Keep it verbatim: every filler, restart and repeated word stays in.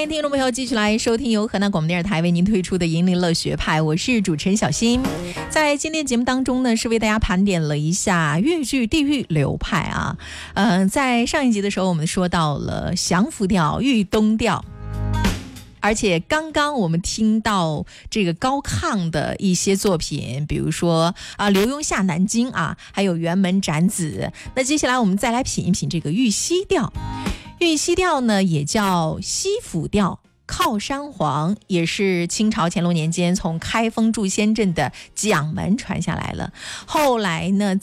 欢迎听众朋友继续来收听由河南广播电视台为您推出的银铃乐学派，我是主持人小新。在今天节目当中呢，是为大家盘点了一下粤剧地域流派啊。呃，在上一集的时候，我们说到了降服调、豫东调。而且刚刚我们听到这个高亢的一些作品，比如说啊刘墉下南京啊，还有辕门斩子。那接下来我们再来品一品这个豫西调。豫西调呢也叫西府调，靠山黄，也是清朝乾隆年间从开封筑仙镇的蒋门传下来了。后来呢